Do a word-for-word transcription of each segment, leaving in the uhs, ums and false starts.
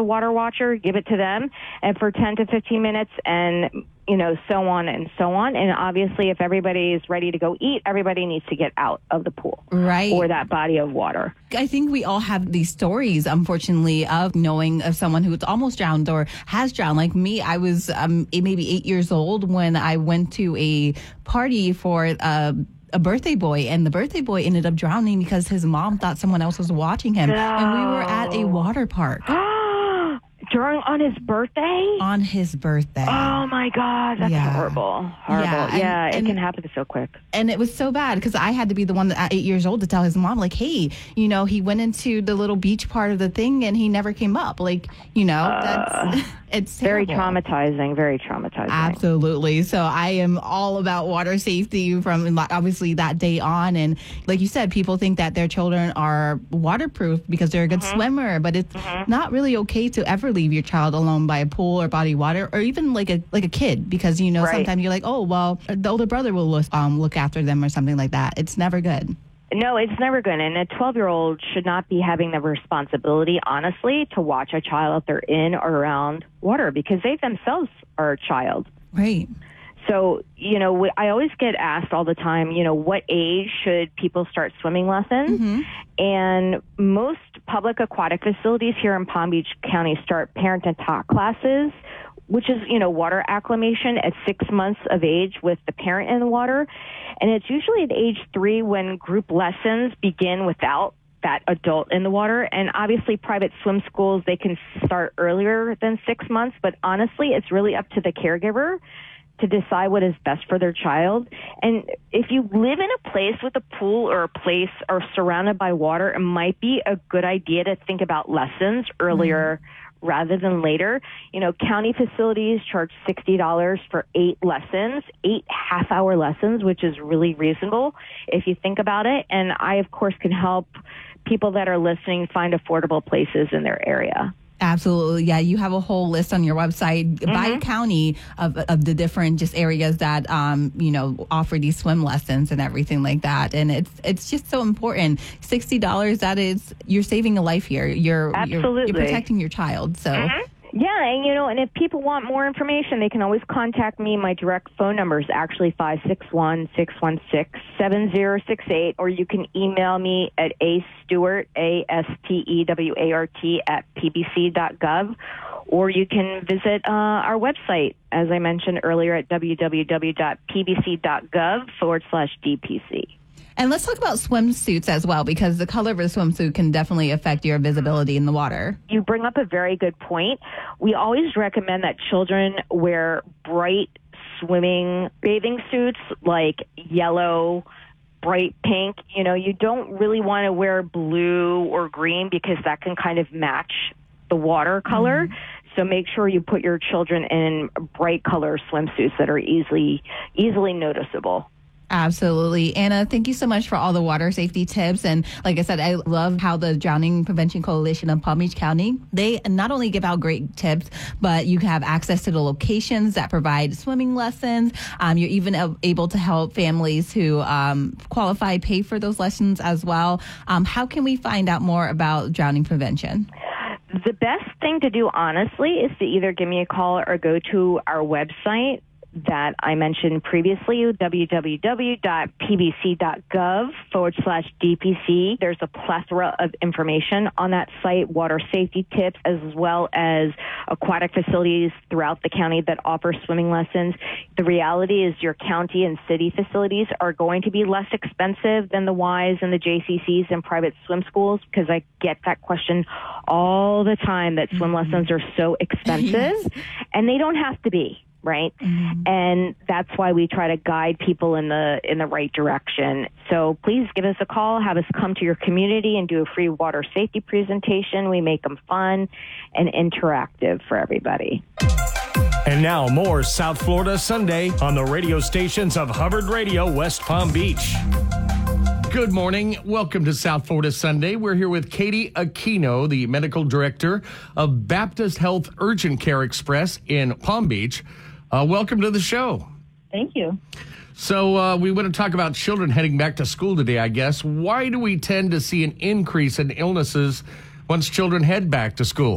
a water watcher, give it to them, and for ten to fifteen minutes, and you know, so on and so on. And obviously, if everybody is ready to go eat, everybody needs to get out of the pool, right, or that body of water. I think we all have these stories, unfortunately, of knowing of someone who's almost drowned or has drowned. Like me, I was um, maybe eight years old when I went to a party for uh, a birthday boy, and the birthday boy ended up drowning because his mom thought someone else was watching him. No. And we were at a water park. During on his birthday? On his birthday. Oh my God, that's yeah. horrible. Horrible. Yeah, and, yeah it and, can happen so quick. And it was so bad because I had to be the one at eight years old to tell his mom, like, hey, you know, he went into the little beach part of the thing and he never came up. Like, you know, uh, that's it's very terrible. traumatizing. Very traumatizing. Absolutely. So I am all about water safety from obviously that day on. And like you said, people think that their children are waterproof because they're a good mm-hmm. swimmer, but it's mm-hmm. not really okay to ever leave your child alone by a pool or body of water, or even like a like a kid, because you know right. sometimes you're like, oh well, the older brother will look, um, look after them or something like that. It's never good. No, it's never good. And a twelve-year-old should not be having the responsibility, honestly, to watch a child if they're in or around water, because they themselves are a child. Right. So, you know, I always get asked all the time, you know, what age should people start swimming lessons? Mm-hmm. And most public aquatic facilities here in Palm Beach County start parent and talk classes, which is, you know, water acclimation at six months of age with the parent in the water. And it's usually at age three when group lessons begin without that adult in the water. And obviously private swim schools, they can start earlier than six months. But honestly, it's really up to the caregiver to decide what is best for their child. And if you live in a place with a pool or a place or surrounded by water, it might be a good idea to think about lessons earlier mm-hmm. rather than later. You know, county facilities charge sixty dollars for eight lessons, eight half-hour lessons, which is really reasonable if you think about it. And I, of course, can help people that are listening find affordable places in their area. Absolutely. Yeah, you have a whole list on your website mm-hmm. by county of, of the different just areas that, um, you know, offer these swim lessons and everything like that. And it's it's just so important. sixty dollars, that is, you're saving a life here. You're, Absolutely. you're, you're protecting your child. So. Mm-hmm. Yeah, and, you know, and if people want more information, they can always contact me. My direct phone number is actually five six one, six one six, seven zero six eight, or you can email me at astewart, A S T E W A R T, at p b c dot gov, or you can visit uh, our website, as I mentioned earlier, at w w w dot p b c dot gov forward slash D P C. And let's talk about swimsuits as well, because the color of a swimsuit can definitely affect your visibility in the water. You bring up a very good point. We always recommend that children wear bright swimming bathing suits, like yellow, bright pink. You know, you don't really want to wear blue or green because that can kind of match the water color. Mm-hmm. So make sure you put your children in bright color swimsuits that are easily easily noticeable. Absolutely. Anna, thank you so much for all the water safety tips. And like I said, I love how the Drowning Prevention Coalition of Palm Beach County, they not only give out great tips, but you have access to the locations that provide swimming lessons. Um, you're even able to help families who um, qualify pay for those lessons as well. Um, how can we find out more about drowning prevention? The best thing to do, honestly, is to either give me a call or go to our website that I mentioned previously, w w w dot p b c dot gov forward slash D P C. There's a plethora of information on that site, water safety tips, as well as aquatic facilities throughout the county that offer swimming lessons. The reality is your county and city facilities are going to be less expensive than the Y S and the J C Cs and private swim schools, because I get that question all the time, that swim mm-hmm. lessons are so expensive, yes. and they don't have to be. Right. Mm-hmm. And that's why we try to guide people in the in the right direction. So please give us a call, have us come to your community and do a free water safety presentation. We make them fun and interactive for everybody. And now more South Florida Sunday on the radio stations of Hubbard Radio, West Palm Beach. Good morning. Welcome to South Florida Sunday. We're here with Katie Aquino, the medical director of Baptist Health Urgent Care Express in Palm Beach. Uh, welcome to the show. Thank you. So uh, we want to talk about children heading back to school today, I guess. Why do we tend to see an increase in illnesses once children head back to school?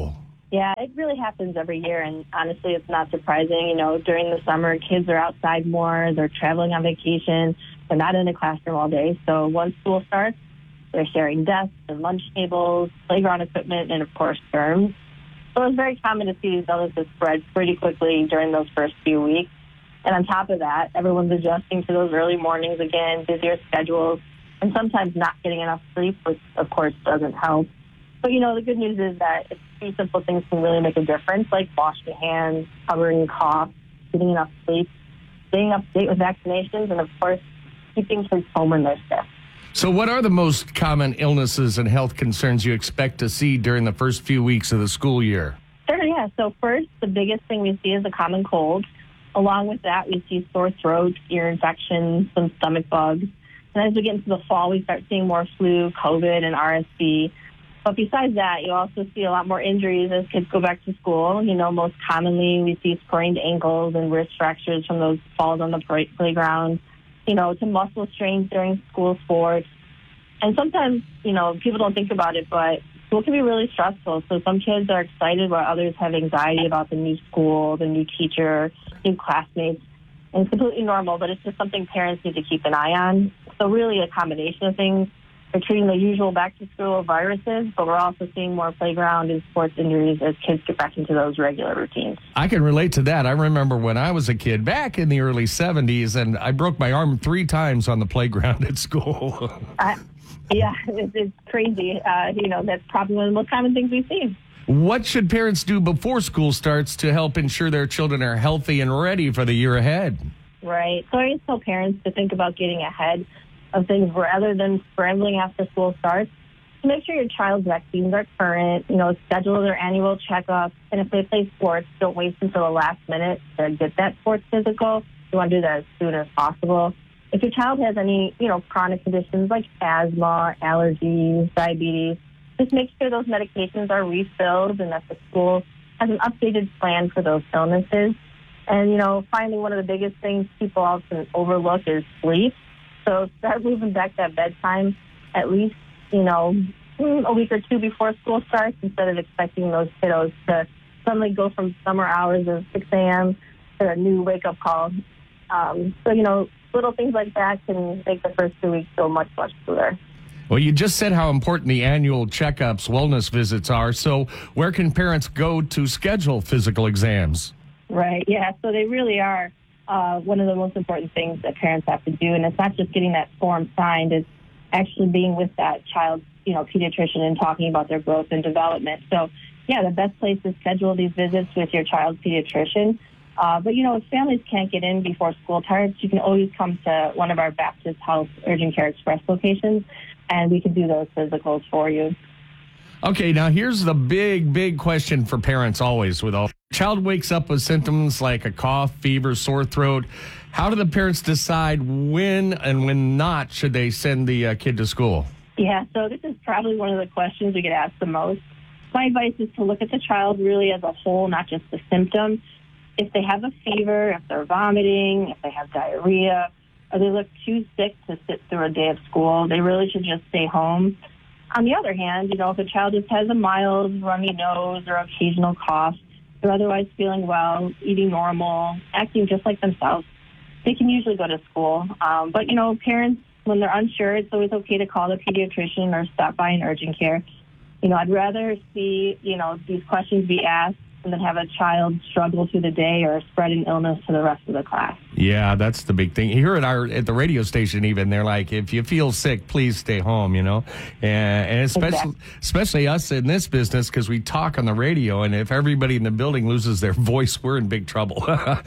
Yeah, it really happens every year, and honestly, it's not surprising. You know, during the summer, kids are outside more, they're traveling on vacation, they're not in the classroom all day. So once school starts, they're sharing desks and lunch tables, playground equipment, and of course, germs. So it's very common to see these illnesses spread pretty quickly during those first few weeks. And on top of that, everyone's adjusting to those early mornings again, busier schedules, and sometimes not getting enough sleep, which of course doesn't help. But, you know, the good news is that a few simple things can really make a difference, like washing your hands, covering cough, getting enough sleep, staying up to date with vaccinations, and, of course, keeping kids home when they're sick. So what are the most common illnesses and health concerns you expect to see during the first few weeks of the school year? Sure, yeah. So first, the biggest thing we see is the common cold. Along with that, we see sore throats, ear infections, some stomach bugs. And as we get into the fall, we start seeing more flu, COVID, and R S V. But besides that, you also see a lot more injuries as kids go back to school. You know, most commonly we see sprained ankles and wrist fractures from those falls on the play- playground, you know, to muscle strains during school sports. And sometimes, you know, people don't think about it, but school can be really stressful. So some kids are excited while others have anxiety about the new school, the new teacher, new classmates. And it's completely normal, but it's just something parents need to keep an eye on. So really a combination of things. We're treating the usual back-to-school viruses, but we're also seeing more playground and sports injuries as kids get back into those regular routines. I can relate to that. I remember when I was a kid back in the early seventies, and I broke my arm three times on the playground at school. uh, yeah, it's, it's crazy. Uh, you know, that's probably one of the most common things we see. What should parents do before school starts to help ensure their children are healthy and ready for the year ahead? Right. So I always tell parents to think about getting ahead of things rather than scrambling after school starts. To make sure your child's vaccines are current, you know, schedule their annual checkups, and if they play sports, don't wait until the last minute to get that sports physical. You want to do that as soon as possible. If your child has any, you know, chronic conditions like asthma, allergies, diabetes, just make sure those medications are refilled and that the school has an updated plan for those illnesses. And, you know, finally, one of the biggest things people often overlook is sleep. So start moving back that bedtime at least, you know, a week or two before school starts instead of expecting those kiddos to suddenly go from summer hours of six a.m. to a new wake-up call. Um, so, you know, little things like that can make the first two weeks go much, much smoother. Well, you just said how important the annual checkups, wellness visits are. So where can parents go to schedule physical exams? Right, yeah. So they really are uh, one of the most important things that parents have to do. And it's not just getting that form signed. It's actually being with that child's, you know, pediatrician and talking about their growth and development. So, yeah, the best place to schedule these visits with your child's pediatrician. Uh, but, you know, if families can't get in before school starts, you can always come to one of our Baptist Health Urgent Care Express locations, and we can do those physicals for you. Okay, now here's the big, big question for parents always with all. Child wakes up with symptoms like a cough, fever, sore throat. How do the parents decide when and when not should they send the uh, kid to school? Yeah, so this is probably one of the questions we get asked the most. My advice is to look at the child really as a whole, not just the symptom. If they have a fever, if they're vomiting, if they have diarrhea, or they look too sick to sit through a day of school, they really should just stay home. On the other hand, you know, if a child just has a mild runny nose or occasional cough, they're otherwise feeling well, eating normal, acting just like themselves, they can usually go to school. Um, but, you know, parents, when they're unsure, it's always okay to call the pediatrician or stop by an urgent care. You know, I'd rather see, you know, these questions be asked and then have a child struggle through the day or spread an illness to the rest of the class. Yeah, that's the big thing. Here at our at the radio station, even they're like, if you feel sick, please stay home. You know, and, and especially exactly. especially us in this business because we talk on the radio, and if everybody in the building loses their voice, we're in big trouble.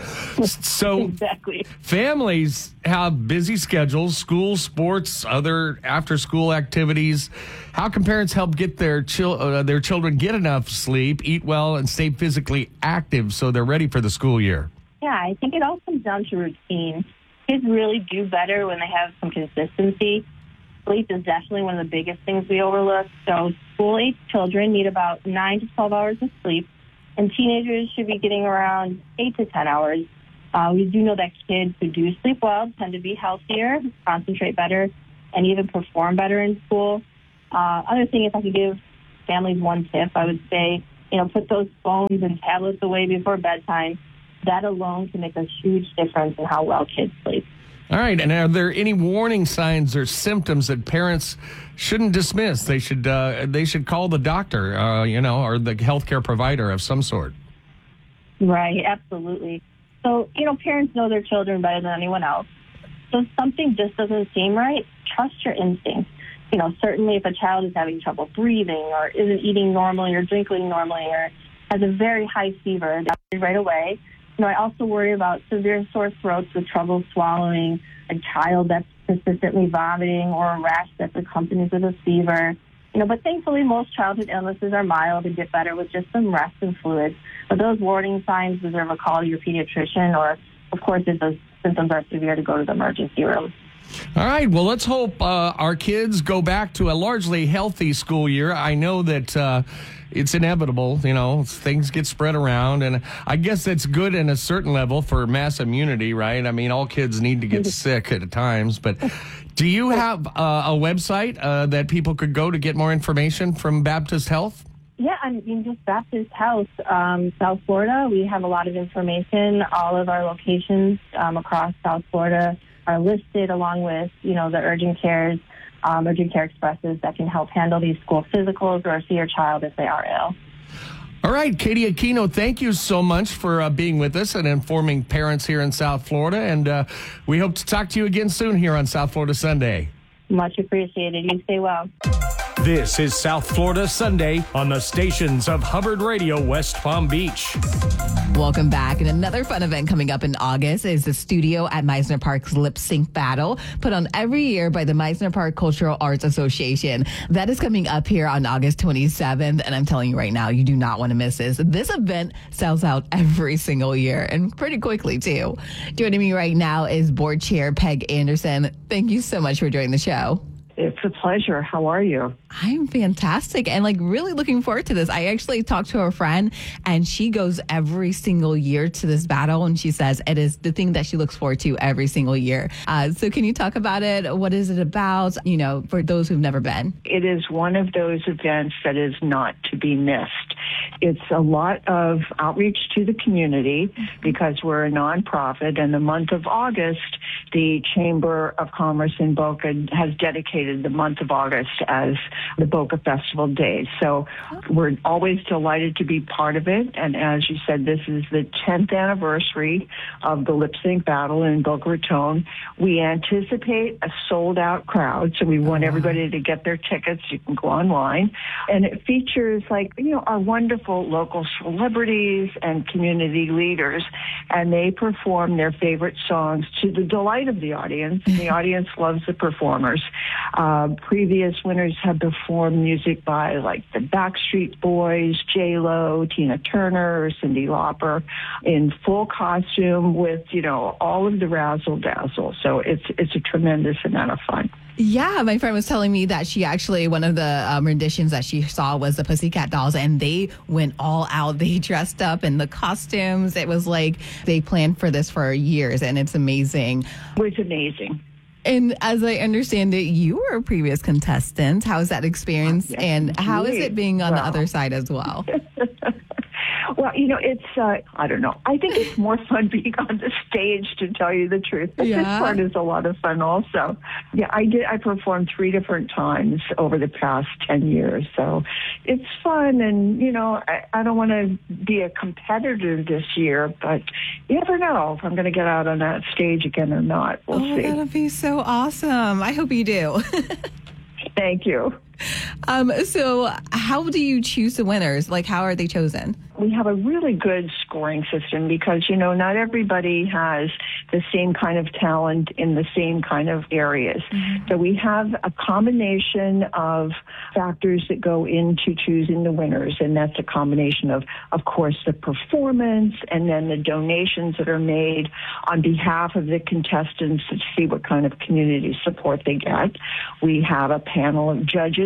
So exactly, families have busy schedules, school, sports, other after-school activities. How can parents help get their chil- uh, their children get enough sleep, eat well, and stay physically active so they're ready for the school year? Yeah, I think it all comes down to routine. Kids really do better when they have some consistency. Sleep is definitely one of the biggest things we overlook. So school-age children need about nine to twelve hours of sleep, and teenagers should be getting around eight to ten hours. Uh, we do know that kids who do sleep well tend to be healthier, concentrate better, and even perform better in school. Uh, other thing, if I could give families one tip, I would say you know, put those phones and tablets away before bedtime. That alone can make a huge difference in how well kids sleep. All right. And are there any warning signs or symptoms that parents shouldn't dismiss? They should uh, they should call the doctor, uh, you know, or the healthcare provider of some sort. Right. Absolutely. So, you know, parents know their children better than anyone else. So if something just doesn't seem right, trust your instincts. You know, certainly if a child is having trouble breathing or isn't eating normally or drinking normally or has a very high fever, right away. You know, I also worry about severe sore throats with trouble swallowing, a child that's persistently vomiting, or a rash that's accompanied with a fever. You know, but thankfully most childhood illnesses are mild and get better with just some rest and fluids. But those warning signs deserve a call to your pediatrician, or, of course, if those symptoms are severe, to go to the emergency room. All right. Well, let's hope uh, our kids go back to a largely healthy school year. I know that uh, it's inevitable, you know, things get spread around. And I guess that's good in a certain level for mass immunity, right? I mean, all kids need to get sick at times. But do you have uh, a website uh, that people could go to get more information from Baptist Health? Yeah, I mean, just Baptist Health, um, South Florida. We have a lot of information. All of our locations um, across South Florida are listed, along with, you know, the urgent cares, um, urgent care expresses that can help handle these school physicals or see your child if they are ill. All right, Katie Aquino, thank you so much for uh, being with us and informing parents here in South Florida. And uh, we hope to talk to you again soon here on South Florida Sunday. Much appreciated. You stay well. This is South Florida Sunday on the stations of Hubbard Radio, West Palm Beach. Welcome back. And another fun event coming up in August is the studio at Meisner Park's Lip Sync Battle, put on every year by the Meisner Park Cultural Arts Association. That is coming up here on August twenty-seventh. And I'm telling you right now, you do not want to miss this. This event sells out every single year, and pretty quickly, too. Joining me right now is Board Chair Peg Anderson. Thank you so much for joining the show. It's a pleasure. How are you? I'm fantastic and like really looking forward to this. I actually talked to a friend and she goes every single year to this battle, and she says it is the thing that she looks forward to every single year. Uh, so can you talk about it? What is it about, you know, for those who've never been? It is one of those events that is not to be missed. It's a lot of outreach to the community because we're a nonprofit, and the month of August, the Chamber of Commerce in Boca has dedicated the month of August as the Boca Festival Days. So we're always delighted to be part of it. And as you said, this is the tenth anniversary of the Lip Sync Battle in Boca Raton. We anticipate a sold-out crowd, so we want everybody to get their tickets. You can go online. And it features, like, you know, our wonderful local celebrities and community leaders, and they perform their favorite songs to the delight of the audience. The audience loves the performers. Uh, previous winners have performed music by, like, the Backstreet Boys, J-Lo, Tina Turner, Cyndi Lauper, in full costume with, you know, all of the razzle-dazzle. So it's it's a tremendous amount of fun. Yeah, my friend was telling me that she actually, one of the um, renditions that she saw was the Pussycat Dolls, and they went all out. They dressed up in the costumes. It was like they planned for this for years, and it's amazing. It was amazing. And as I understand it, you were a previous contestant. How is that experience? Yes, and how is it being on well. the other side as well? Well, you know, it's, uh, I don't know. I think it's more fun being on the stage, to tell you the truth. But Yeah. this part is a lot of fun also. Yeah, I did. I performed three different times over the past ten years. So it's fun. And, you know, I, I don't want to be a competitor this year, but you never know if I'm going to get out on that stage again or not. We'll Oh, see. that'll be so awesome. I hope you do. Thank you. Um, so how do you choose the winners? Like, how are they chosen? We have a really good scoring system because, you know, not everybody has the same kind of talent in the same kind of areas. Mm-hmm. So we have a combination of factors that go into choosing the winners, and that's a combination of, of course, the performance and then the donations that are made on behalf of the contestants to see what kind of community support they get. We have a panel of judges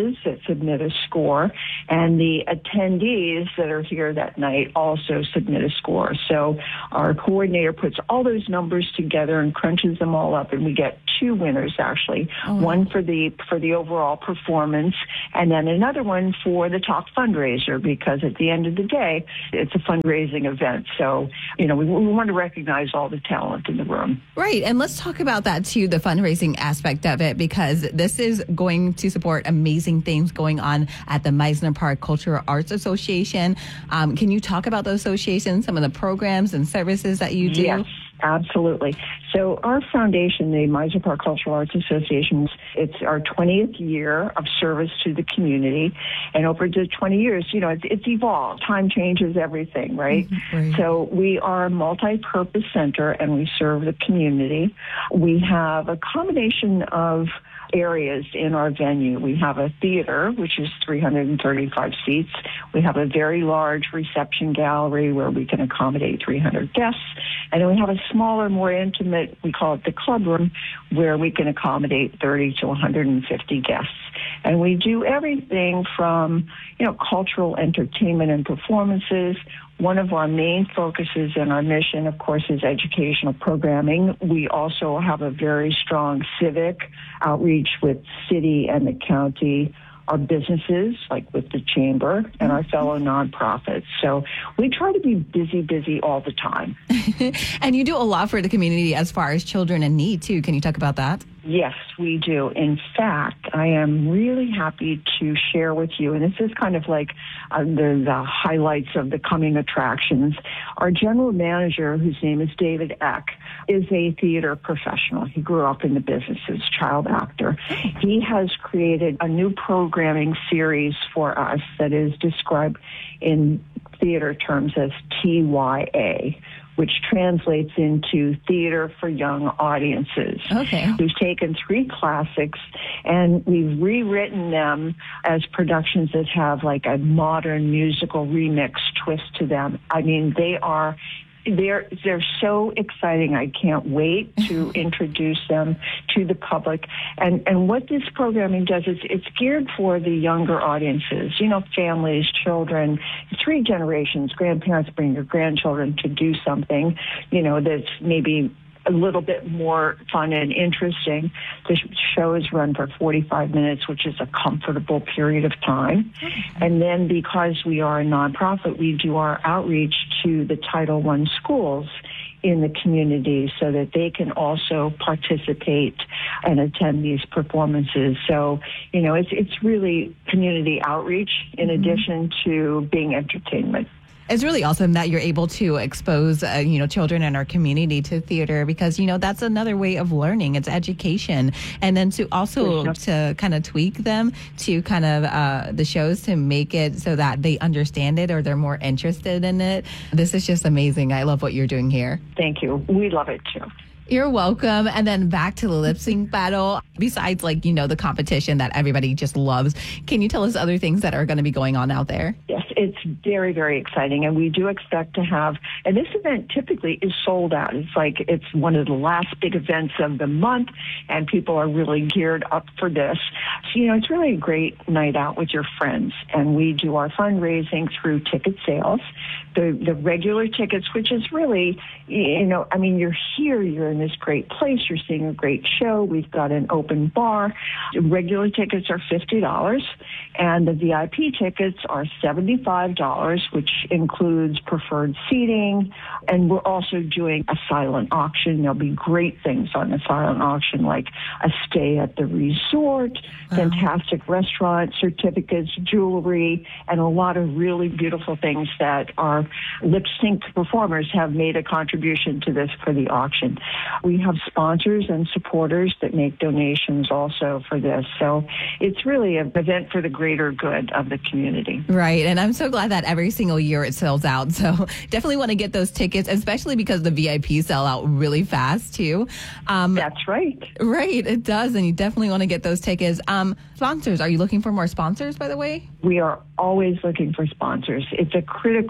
judges that submit a score, and the attendees that are here that night also submit a score. So our coordinator puts all those numbers together and crunches them all up, and we get two winners, actually. Oh. One for the for the overall performance, and then another one for the top fundraiser, because at the end of the day, it's a fundraising event. So, you know, we, we want to recognize all the talent in the room. Right. And let's talk about that, too, the fundraising aspect of it, because this is going to support amazing things going on at the Mizner Park Cultural Arts Association. Um, can you talk about the association, some of the programs and services that you do? Yes. Absolutely. So our foundation, the Mizner Park Cultural Arts Association, it's our twentieth year of service to the community. And over the twenty years, you know, it's, it's evolved. Time changes everything, right? Mm-hmm. Right? So we are a multi-purpose center, and we serve the community. We have a combination of areas in our venue. We have a theater, which is three hundred thirty-five seats. We have a very large reception gallery where we can accommodate three hundred guests. And then we have a smaller, more intimate, we call it the club room, where we can accommodate thirty to one hundred fifty guests. And we do everything from, you know, cultural entertainment and performances. One of our main focuses in our mission, of course, is educational programming. We also have a very strong civic outreach with city and the county, our businesses, like with the chamber, and our fellow nonprofits. So we try to be busy, busy all the time. And you do a lot for the community as far as children in need, too. Can you talk about that? Yes, we do. In fact, I am really happy to share with you, and this is kind of like uh, the, the highlights of the coming attractions. Our general manager, whose name is David Eck, is a theater professional. He grew up in the business as a child actor. He has created a new programming series for us that is described in theater terms as T Y A, which translates into Theater for Young Audiences. Okay. We've taken three classics and we've rewritten them as productions that have like a modern musical remix twist to them. I mean, they are They're they're so exciting. I can't wait to introduce them to the public. And and what this programming does is it's geared for the younger audiences, you know, families, children, three generations, grandparents bring your grandchildren to do something, you know, that's maybe a little bit more fun and interesting. The show is run for forty-five minutes, which is a comfortable period of time. And then because we are a nonprofit, we do our outreach to the Title One schools in the community so that they can also participate and attend these performances. So, you know, it's it's really community outreach in mm-hmm. addition to being entertainment. It's really awesome that you're able to expose, uh, you know, children in our community to theater because, you know, that's another way of learning. It's education. And then to also sure. to kind of tweak them to kind of uh, the shows to make it so that they understand it or they're more interested in it. This is just amazing. I love what you're doing here. Thank you. We love it, too. You're welcome. And then back to the lip sync battle. Besides, like, you know, the competition that everybody just loves, can you tell us other things that are going to be going on out there? Yes, it's very, very exciting. And we do expect to have, and this event typically is sold out. It's like it's one of the last big events of the month, and people are really geared up for this. So, you know, it's really a great night out with your friends. And we do our fundraising through ticket sales. The, the regular tickets, which is really, you know, I mean, you're here, you're in this great place, you're seeing a great show. We've got an open bar. Regular tickets are fifty dollars, and the V I P tickets are seventy-five dollars, which includes preferred seating. And we're also doing a silent auction. There'll be great things on the silent auction, like a stay at the resort, uh-huh. fantastic restaurant, certificates, jewelry, and a lot of really beautiful things that our lip sync performers have made a contribution to this for the auction. We have sponsors and supporters that make donations also for this. So it's really an event for the greater good of the community. Right. And I'm so glad that every single year it sells out. So definitely want to get those tickets, especially because the V I P sell out really fast, too. Um, That's right. Right. It does. And you definitely want to get those tickets. Um, sponsors. Are you looking for more sponsors, by the way? We are always looking for sponsors. It's a critical part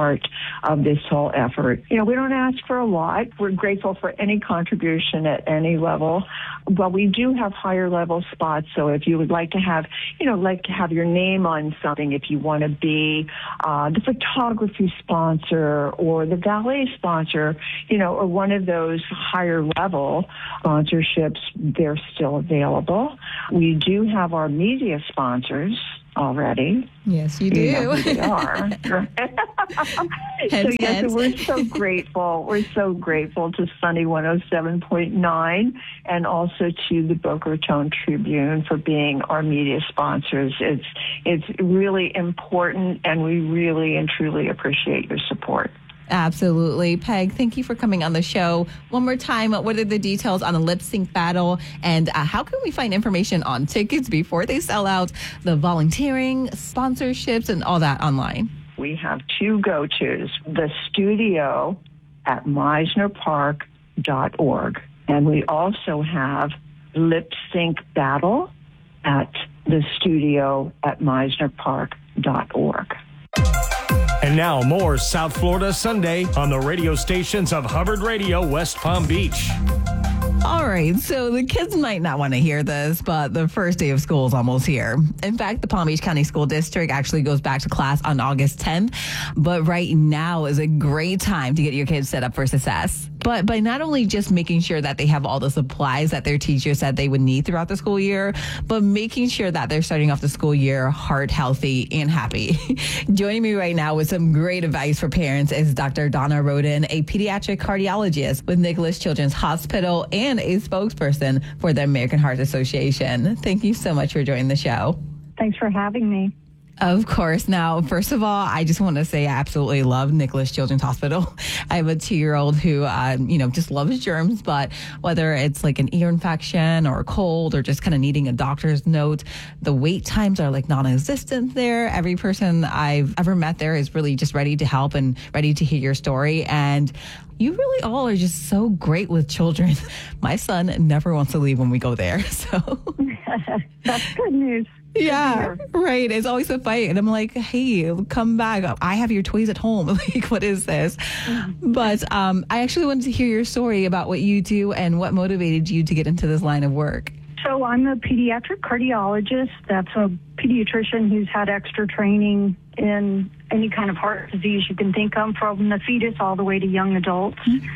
part of this whole effort. You know, we don't ask for a lot. We're grateful for any contribution at any level. Well, we do have higher level spots. So if you would like to have, you know, like to have your name on something, if you want to be uh, the photography sponsor or the valet sponsor, you know, or one of those higher level sponsorships, they're still available. We do have our media sponsors already. Yes, you do. You know who they are. so yes, we're so grateful. We're so grateful to Sunny one oh seven point nine and also to the Boca Raton Tribune for being our media sponsors. It's it's really important, and we really and truly appreciate your support. Absolutely. Peg, thank you for coming on the show. One more time, what are the details on the lip sync battle, and uh, how can we find information on tickets before they sell out, the volunteering, sponsorships, and all that online? We have two go-tos, the studio at meisner park dot org, and we also have lip sync battle at the studio at meisner park dot org. And now more South Florida Sunday on the radio stations of Hubbard Radio, West Palm Beach. All right, so the kids might not want to hear this, but the first day of school is almost here. In fact, the Palm Beach County School District actually goes back to class on August tenth, but right now is a great time to get your kids set up for success. But by not only just making sure that they have all the supplies that their teachers said they would need throughout the school year, but making sure that they're starting off the school year heart healthy and happy. Joining me right now with some great advice for parents is Doctor Donna Roden, a pediatric cardiologist with Nicholas Children's Hospital and a spokesperson for the American Heart Association. Thank you so much for joining the show. Thanks for having me. Of course. Now, first of all, I just want to say I absolutely love Nicholas Children's Hospital. I have a two-year-old who, uh, you know, just loves germs, but whether it's like an ear infection or a cold or just kind of needing a doctor's note, the wait times are like non-existent there. Every person I've ever met there is really just ready to help and ready to hear your story. And you really all are just so great with children. My son never wants to leave when we go there. So that's good news. Yeah, right. It's always a fight. And I'm like, hey, come back. I have your toys at home. Like, what is this? Mm-hmm. But um, I actually wanted to hear your story about what you do and what motivated you to get into this line of work. So I'm a pediatric cardiologist. That's a pediatrician who's had extra training in any kind of heart disease you can think of, from the fetus all the way to young adults. Mm-hmm.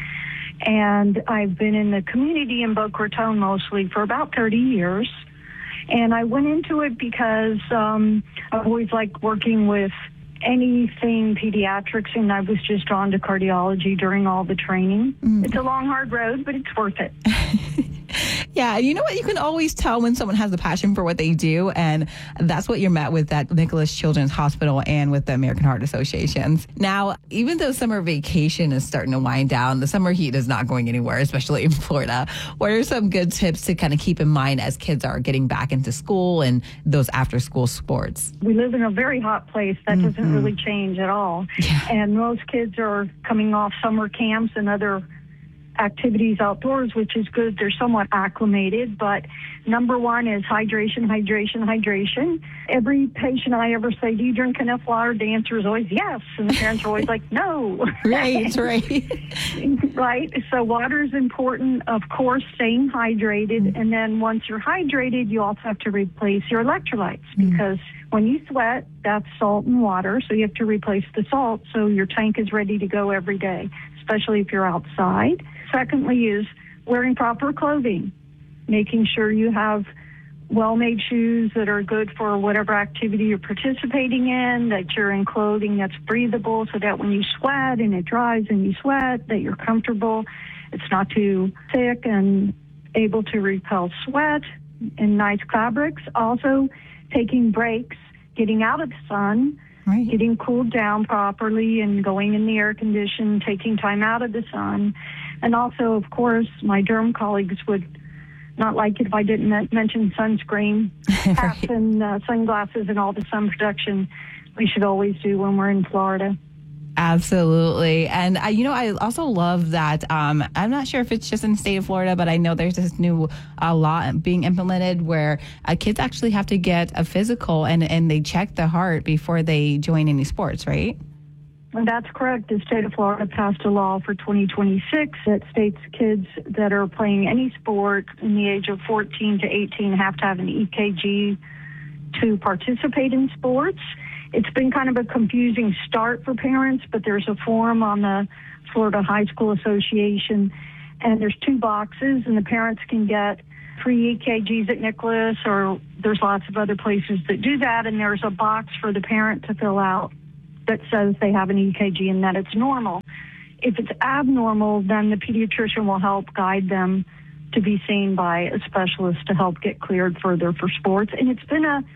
And I've been in the community in Boca Raton mostly for about thirty years. And I went into it because um, I've always liked working with anything pediatrics, and I was just drawn to cardiology during all the training. Mm. It's a long, hard road, but it's worth it. Yeah, you know what? You can always tell when someone has a passion for what they do, and that's what you're met with at Nicholas Children's Hospital and with the American Heart Associations. Now, even though summer vacation is starting to wind down, the summer heat is not going anywhere, especially in Florida. What are some good tips to kind of keep in mind as kids are getting back into school and those after-school sports? We live in a very hot place. That mm-hmm. doesn't really change at all. Yeah. And most kids are coming off summer camps and other activities outdoors, which is good. They're somewhat acclimated, but number one is hydration, hydration, hydration. Every patient I ever say, do you drink enough water? The answer is always yes. And the parents are always like, no. Right, right. Right. So water is important. Of course, staying hydrated. And then once you're hydrated, you also have to replace your electrolytes mm. because when you sweat, that's salt and water. So you have to replace the salt so your tank is ready to go every day, especially if you're outside. Secondly is wearing proper clothing, making sure you have well-made shoes that are good for whatever activity you're participating in, that you're in clothing that's breathable so that when you sweat and it dries and you sweat, that you're comfortable. It's not too thick and able to repel sweat, and nice fabrics. Also, taking breaks, getting out of the sun, right. getting cooled down properly and going in the air condition, taking time out of the sun. And also, of course, my derm colleagues would not like it if I didn't mention sunscreen, hats and uh, sunglasses and all the sun protection we should always do when we're in Florida. Absolutely. And, I, you know, I also love that. Um, I'm not sure if it's just in the state of Florida, but I know there's this new uh, law being implemented where uh, kids actually have to get a physical and, and they check the heart before they join any sports, right? And that's correct. The state of Florida passed a law for twenty twenty-six that states kids that are playing any sport in the age of fourteen to eighteen have to have an E K G to participate in sports. It's been kind of a confusing start for parents, but there's a form on the Florida High School Association, and there's two boxes, and the parents can get free E K Gs at Nicholas, or there's lots of other places that do that, and there's a box for the parent to fill out that says they have an E K G and that it's normal. If it's abnormal, then the pediatrician will help guide them to be seen by a specialist to help get cleared further for sports. And it's been a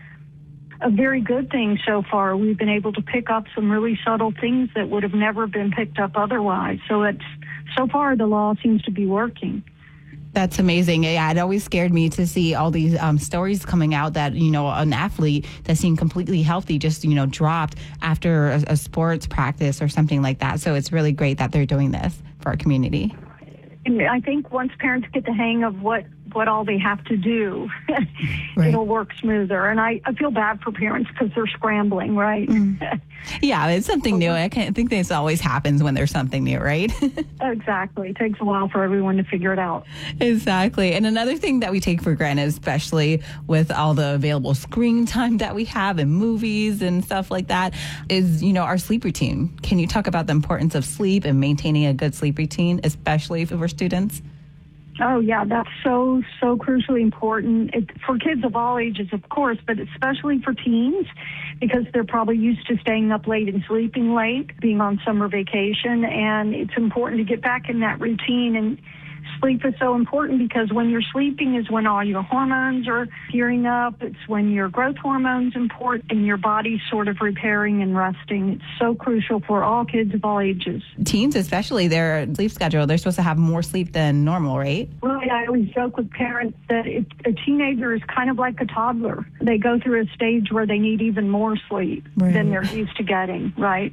a very good thing so far. We've been able to pick up some really subtle things that would have never been picked up otherwise. So it's so far the law seems to be working. That's amazing. Yeah, it always scared me to see all these um, stories coming out that, you know, an athlete that seemed completely healthy just, you know, dropped after a, a sports practice or something like that. So it's really great that they're doing this for our community. And I think once parents get the hang of what, what all they have to do, right. It'll work smoother. And I, I feel bad for parents because they're scrambling, right? Mm. Yeah, it's something new. I can't think this always happens when there's something new, right? Exactly. It takes a while for everyone to figure it out. Exactly. And another thing that we take for granted, especially with all the available screen time that we have in movies and stuff like that, is, you know, our sleep routine. Can you talk about the importance of sleep and maintaining a good sleep routine, especially for students? Oh, yeah, that's so, so crucially important it, for kids of all ages, of course, but especially for teens, because they're probably used to staying up late and sleeping late, being on summer vacation, and it's important to get back in that routine. And sleep is so important because when you're sleeping is when all your hormones are gearing up. It's when your growth hormones import and your body's sort of repairing and resting. It's so crucial for all kids of all ages. Teens, especially, their sleep schedule, they're supposed to have more sleep than normal, right? Right. I always joke with parents that it, a teenager is kind of like a toddler. They go through a stage where they need even more sleep right. than they're used to getting, right?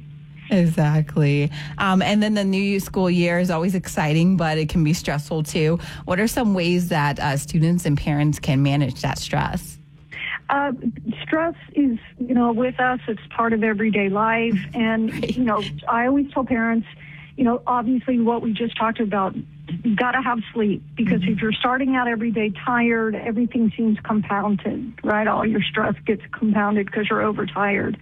Exactly. Um, and then the new school year is always exciting, but it can be stressful too. What are some ways that uh, students and parents can manage that stress? Uh, stress is, you know, with us, it's part of everyday life. And, right. you know, I always tell parents, you know, obviously what we just talked about, you got to have sleep because mm-hmm. if you're starting out every day tired, everything seems compounded, right? All your stress gets compounded because you're overtired.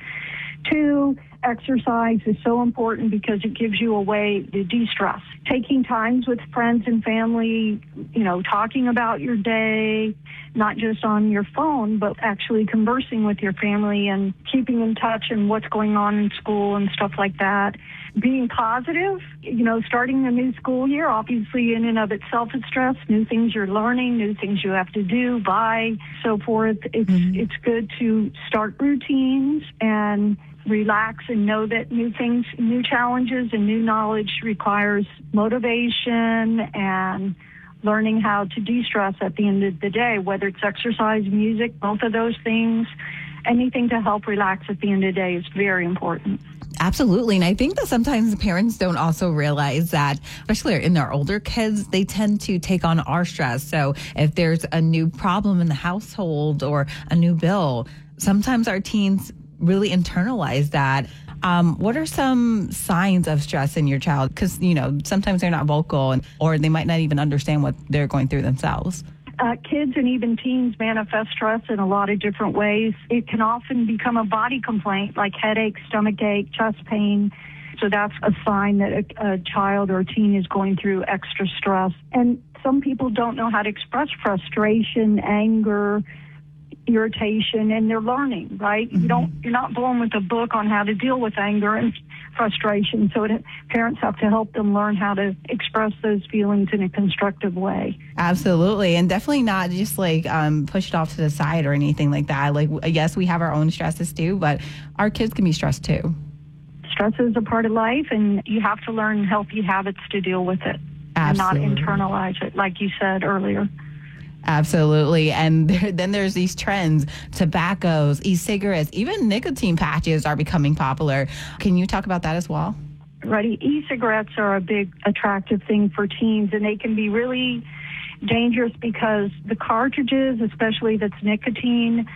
Two, exercise is so important because it gives you a way to de-stress. Taking times with friends and family, you know, talking about your day, not just on your phone, but actually conversing with your family and keeping in touch and what's going on in school and stuff like that. Being positive, you know, starting a new school year, obviously in and of itself is stress, new things you're learning, new things you have to do, buy, so forth. It's, mm-hmm. it's good to start routines and relax and know that new things, new challenges and new knowledge requires motivation and learning how to de-stress at the end of the day, whether it's exercise, music, both of those things. Anything to help relax at the end of the day is very important. Absolutely. And I think that sometimes parents don't also realize that, especially in their older kids, they tend to take on our stress. So if there's a new problem in the household or a new bill, sometimes our teens really internalize that. Um, what are some signs of stress in your child? Because, you know, sometimes they're not vocal and, or they might not even understand what they're going through themselves. Uh, kids and even teens manifest stress in a lot of different ways. It can often become a body complaint like headache, stomach ache, chest pain. So that's a sign that a, a child or a teen is going through extra stress. And some people don't know how to express frustration, anger, irritation, and they're learning, right? Mm-hmm. You don't, you're not born with a book on how to deal with anger and frustration. So it, parents have to help them learn how to express those feelings in a constructive way. Absolutely. And definitely not just like um, push it off to the side or anything like that. Like, yes, we have our own stresses too, but our kids can be stressed too. Stress is a part of life, and you have to learn healthy habits to deal with it. Absolutely. And not internalize it, like you said earlier. Absolutely. And there, then there's these trends, tobaccos, e-cigarettes, even nicotine patches are becoming popular. Can you talk about that as well? Right. E-cigarettes are a big attractive thing for teens, and they can be really dangerous because the cartridges, especially that's nicotine,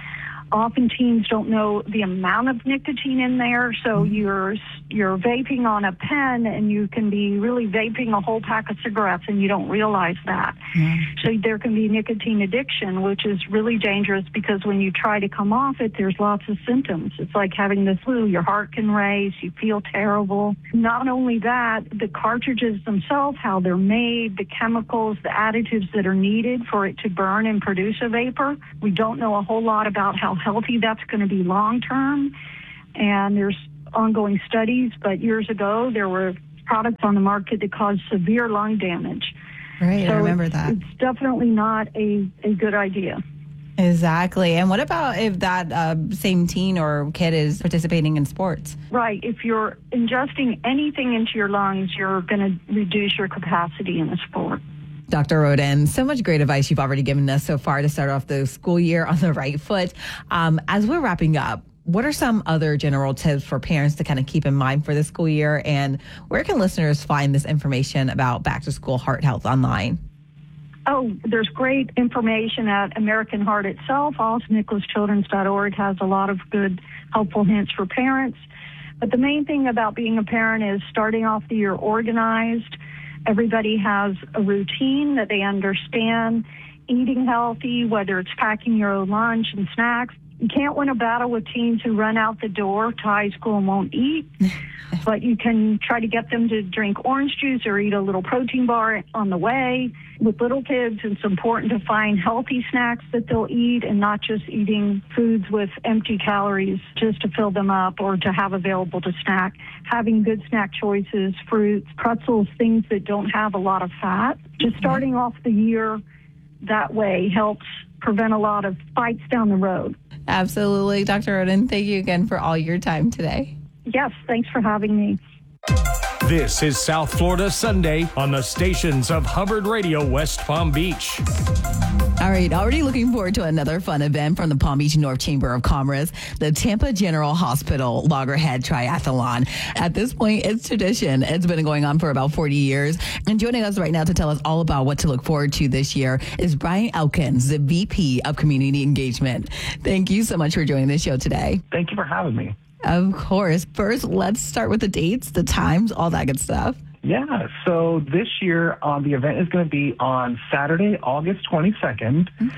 Often teens don't know the amount of nicotine in there, so you're you're vaping on a pen, and you can be really vaping a whole pack of cigarettes, and you don't realize that. Mm. So there can be nicotine addiction, which is really dangerous because when you try to come off it, there's lots of symptoms. It's like having the flu. Your heart can race. You feel terrible. Not only that, the cartridges themselves, how they're made, the chemicals, the additives that are needed for it to burn and produce a vapor. We don't know a whole lot about how healthy that's going to be long term, and there's ongoing studies, but years ago there were products on the market that caused severe lung damage. Right, so I remember that. It's definitely not a, a good idea. Exactly. And what about if that uh, same teen or kid is participating in sports? Right. If you're ingesting anything into your lungs, you're going to reduce your capacity in the sport. Doctor Roden, so much great advice you've already given us so far to start off the school year on the right foot. Um, as we're wrapping up, what are some other general tips for parents to kind of keep in mind for the school year? And where can listeners find this information about back to school heart health online? Oh, there's great information at American Heart itself. Also, nicholas children's dot org has a lot of good, helpful hints for parents. But the main thing about being a parent is starting off the year organized. Everybody has a routine that they understand, eating healthy, whether it's packing your own lunch and snacks. You can't win a battle with teens who run out the door to high school and won't eat, but you can try to get them to drink orange juice or eat a little protein bar on the way. With little kids, it's important to find healthy snacks that they'll eat and not just eating foods with empty calories just to fill them up or to have available to snack. Having good snack choices, fruits, pretzels, things that don't have a lot of fat. Just starting off the year that way helps prevent a lot of fights down the road. Absolutely. Doctor Roden, thank you again for all your time today. Yes, thanks for having me. This is South Florida Sunday on the stations of Hubbard Radio West Palm Beach. All right, already looking forward to another fun event from the Palm Beach North Chamber of Commerce, the Tampa General Hospital Loggerhead Triathlon. At this point, it's tradition. It's been going on for about forty years. And joining us right now to tell us all about what to look forward to this year is Brian Elkins, the V P of Community Engagement. Thank you so much for joining the show today. Thank you for having me. Of course. First, let's start with the dates, the times, all that good stuff. Yeah, so this year um, the event is going to be on Saturday, August twenty-second, mm-hmm.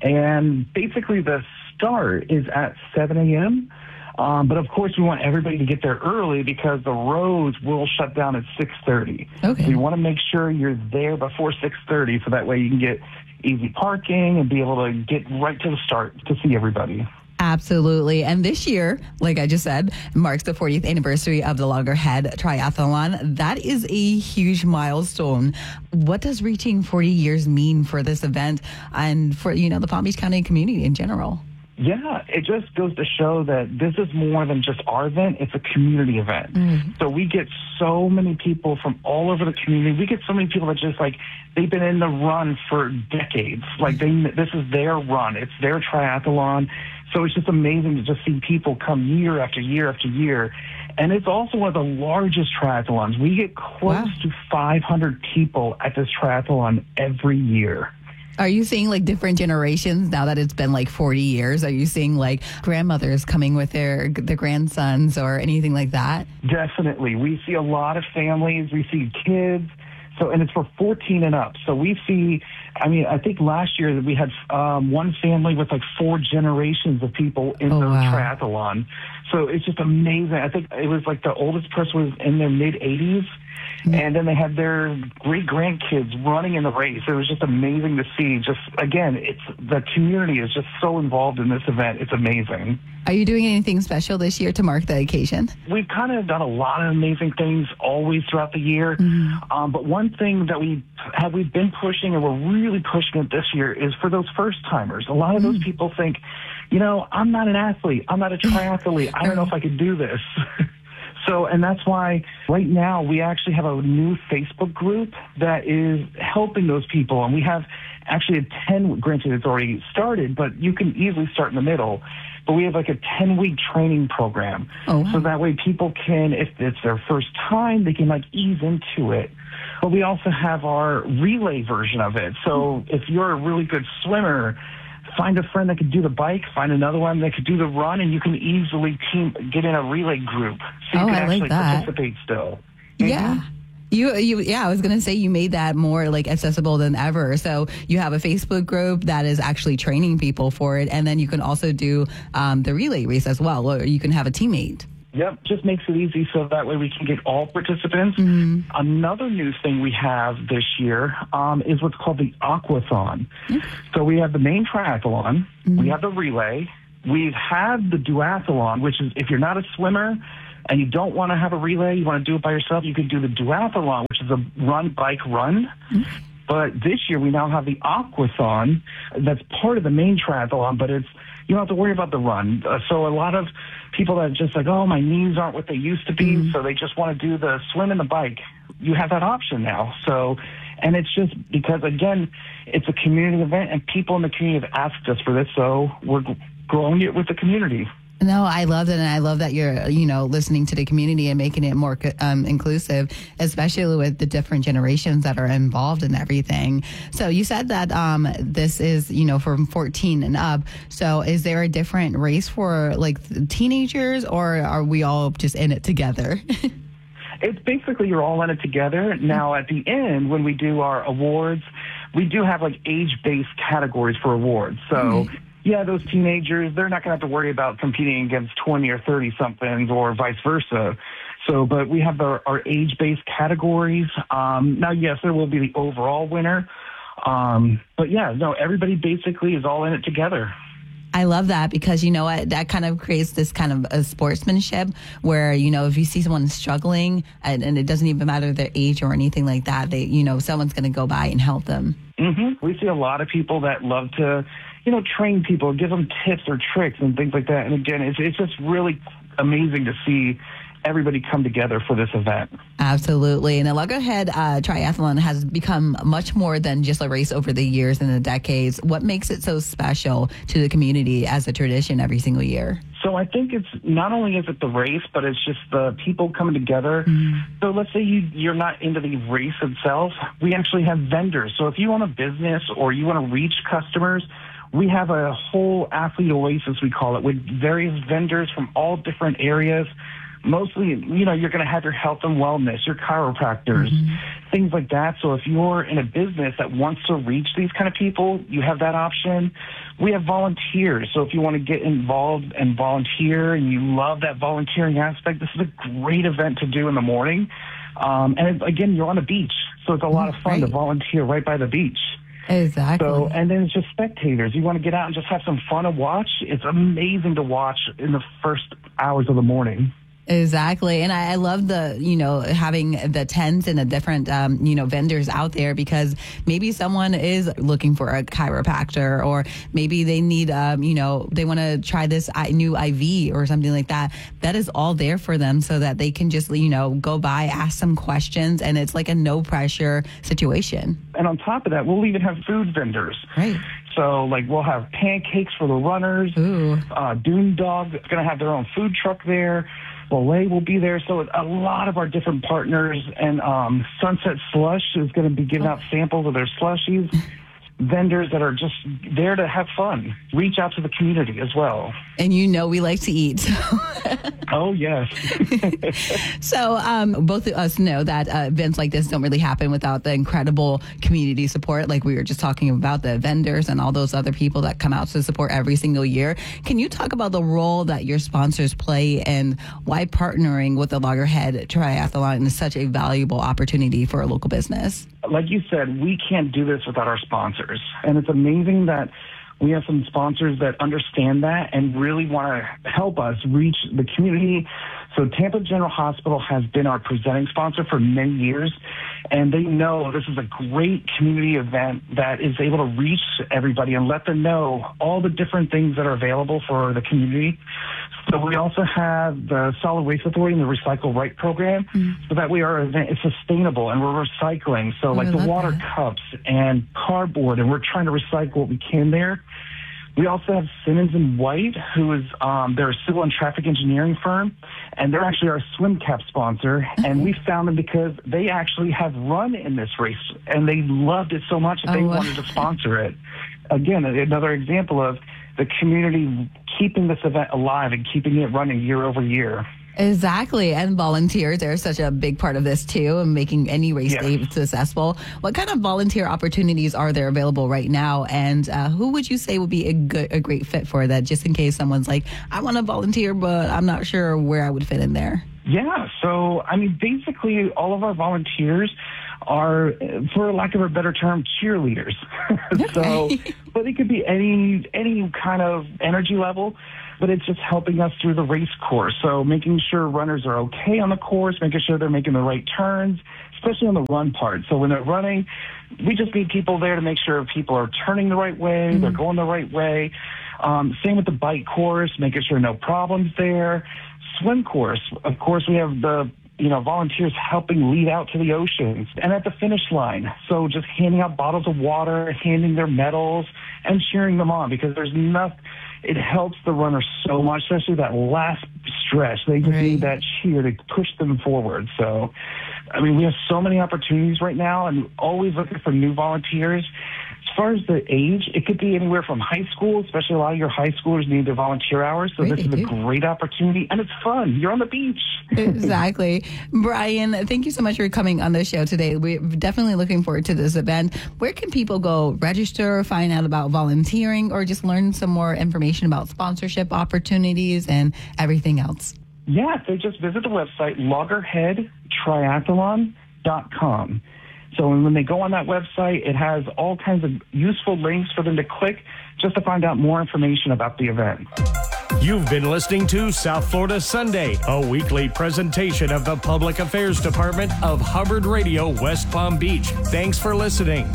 and basically the start is at seven a.m., um, but of course we want everybody to get there early because the roads will shut down at six thirty. Okay. So you want to make sure you're there before six thirty so that way you can get easy parking and be able to get right to the start to see everybody. Absolutely. And this year, like I just said, marks the fortieth anniversary of the Loggerhead Triathlon. That is a huge milestone. What does reaching forty years mean for this event and for, you know, the Palm Beach County community in general? Yeah, it just goes to show that this is more than just our event. It's a community event. Mm-hmm. So we get so many people from all over the community. We get so many people that just like, they've been in the run for decades. Like they, this is their run. It's their triathlon. So it's just amazing to just see people come year after year after year. And it's also one of the largest triathlons. We get close wow. to five hundred people at this triathlon every year. Are you seeing like different generations now that it's been like forty years? Are you seeing like grandmothers coming with their their grandsons or anything like that? Definitely. We see a lot of families. We see kids. So, and it's for fourteen and up. So we see, I mean, I think last year we had um, one family with like four generations of people in oh, the wow. triathlon. So it's just amazing. I think it was like the oldest person was in their mid eighties. Mm-hmm. And then they had their great grandkids running in the race. It was just amazing to see. Just again, it's the community is just so involved in this event. It's amazing. Are you doing anything special this year to mark the occasion? We've kind of done a lot of amazing things always throughout the year. Mm-hmm. Um, but one thing that we have we've been pushing, and we're really pushing it this year, is for those first timers. A lot of mm-hmm. those people think, you know, I'm not an athlete. I'm not a triathlete. I don't know if I could do this. So, and that's why right now we actually have a new Facebook group that is helping those people. And we have actually a ten, granted it's already started, but you can easily start in the middle. But we have like a ten-week training program. Oh, wow. So that way people can, if it's their first time, they can like ease into it. But we also have our relay version of it. So if you're a really good swimmer, find a friend that could do the bike, find another one that could do the run, and you can easily team get in a relay group. So you oh, can I actually like that. participate still. Yeah. Mm-hmm. You, you, yeah, I was going to say you made that more like accessible than ever. So you have a Facebook group that is actually training people for it. And then you can also do um, the relay race as well, or you can have a teammate. Yep, just makes it easy so that way we can get all participants. Mm-hmm. Another new thing we have this year um, is what's called the Aquathon. Mm-hmm. So we have the main triathlon, mm-hmm. we have the relay, we've had the duathlon, which is if you're not a swimmer and you don't want to have a relay, you want to do it by yourself, you can do the duathlon, which is a run, bike, run. Mm-hmm. But this year we now have the Aquathon that's part of the main triathlon, but it's you don't have to worry about the run. Uh, so a lot of people that are just like, oh, my knees aren't what they used to be, mm-hmm. so they just want to do the swim and the bike. You have that option now. So, and it's just because, again, it's a community event, and people in the community have asked us for this, so we're growing it with the community. No, I love it, and I love that you're, you know, listening to the community and making it more um, inclusive, especially with the different generations that are involved in everything. So you said that um, this is, you know, from fourteen and up. So is there a different race for like teenagers, or are we all just in it together? It's basically you're all in it together. Now, at the end, when we do our awards, we do have like age-based categories for awards. So. Mm-hmm. Yeah, those teenagers, they're not going to have to worry about competing against twenty or thirty-somethings or vice versa. So, but we have our, our age-based categories. Um, now, yes, there will be the overall winner. Um, but, yeah, no, everybody basically is all in it together. I love that because, you know what, that kind of creates this kind of a sportsmanship where, you know, if you see someone struggling and, and it doesn't even matter their age or anything like that, they, you know, someone's going to go by and help them. Mm-hmm. We see a lot of people that love to, you know, train people, give them tips or tricks and things like that. And again, it's it's just really amazing to see everybody come together for this event. Absolutely. And the Loggerhead uh, Triathlon has become much more than just a race over the years and the decades. What makes it so special to the community as a tradition every single year? So I think it's not only is it the race, but it's just the people coming together. Mm. So let's say you, you're not into the race itself. We actually have vendors. So if you own a business or you want to reach customers, we have a whole athlete oasis, we call it, with various vendors from all different areas. Mostly, you know, you're going to have your health and wellness, your chiropractors, mm-hmm. things like that. So if you're in a business that wants to reach these kind of people, you have that option. We have volunteers. So if you want to get involved and volunteer and you love that volunteering aspect, this is a great event to do in the morning. Um, and it, again, you're on the beach. So it's a lot of fun right. to volunteer right by the beach. Exactly. So, and then it's just spectators. You want to get out and just have some fun and watch. It's amazing to watch in the first hours of the morning. Exactly. And I, I love the, you know, having the tents and the different, um, you know, vendors out there because maybe someone is looking for a chiropractor or maybe they need, um, you know, they want to try this new I V or something like that. That is all there for them so that they can just, you know, go by, ask some questions, and it's like a no pressure situation. And on top of that, we'll even have food vendors. Right. So, like, we'll have pancakes for the runners. Ooh. Uh, Dune Dog is going to have their own food truck there. Belay will be there. So a lot of our different partners, and um, Sunset Slush is going to be giving out samples of their slushies. Vendors that are just there to have fun. Reach out to the community as well. And you know we like to eat. So. Oh, yes. So um, both of us know that uh, events like this don't really happen without the incredible community support, like we were just talking about, the vendors and all those other people that come out to support every single year. Can you talk about the role that your sponsors play and why partnering with the Loggerhead Triathlon is such a valuable opportunity for a local business? Like you said, we can't do this without our sponsors. And it's amazing that we have some sponsors that understand that and really want to help us reach the community. So Tampa General Hospital has been our presenting sponsor for many years, and they know this is a great community event that is able to reach everybody and let them know all the different things that are available for the community. So we also have the Solid Waste Authority and the Recycle Right program, mm-hmm. so that way our event is sustainable and we're recycling. So like the water that. cups and cardboard, and we're trying to recycle what we can there. We also have Simmons and White, who is um, they're a civil and traffic engineering firm, and they're actually our swim cap sponsor. Mm-hmm. And we found them because they actually have run in this race, and they loved it so much that oh, they wow. wanted to sponsor it. again, another example of the community keeping this event alive and keeping it running year over year. Exactly. And volunteers are such a big part of this, too, and making any race Yes. day successful. What kind of volunteer opportunities are there available right now? And uh, who would you say would be a, good, a great fit for that, just in case someone's like, I want to volunteer, but I'm not sure where I would fit in there? Yeah, so, I mean, basically all of our volunteers are, for lack of a better term, cheerleaders. so, but it could be any any kind of energy level, but it's just helping us through the race course. So making sure runners are okay on the course, making sure they're making the right turns, especially on the run part. So when they're running, we just need people there to make sure people are turning the right way, mm-hmm. they're going the right way. Um, same with the bike course, making sure no problems there. Swim course, of course, we have the you know, volunteers helping lead out to the oceans and at the finish line. So just handing out bottles of water, handing their medals, and cheering them on, because there's nothing, it helps the runners so much, especially that last stretch. They just right. need that cheer to push them forward. So, I mean, we have so many opportunities right now and always looking for new volunteers. As far as the age, it could be anywhere from high school, especially a lot of your high schoolers need their volunteer hours. So Great, this is a great opportunity, and it's fun. You're on the beach. Exactly. Brian, thank you so much for coming on the show today. We're definitely looking forward to this event. Where can people go register, find out about volunteering, or just learn some more information about sponsorship opportunities and everything else? Yeah, they just visit the website, loggerhead triathlon dot com. So when they go on that website, it has all kinds of useful links for them to click just to find out more information about the event. You've been listening to South Florida Sunday, a weekly presentation of the Public Affairs Department of Hubbard Radio, West Palm Beach. Thanks for listening.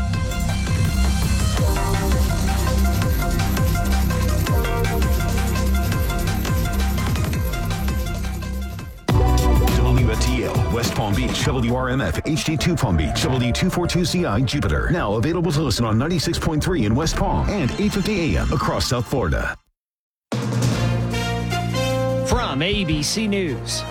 West Palm Beach, W R M F, H D two Palm Beach, W two forty-two C I Jupiter. Now available to listen on ninety-six point three in West Palm and eight fifty A M across South Florida. From A B C News,